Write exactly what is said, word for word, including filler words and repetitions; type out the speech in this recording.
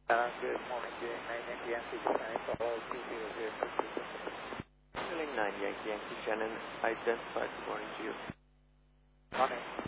Uh, good morning, Jane. nine Yankee Yankee, Shannon, follow two zero zero six. Ceiling nine Yankee Yankee Shannon, identified, good morning to you. Morning.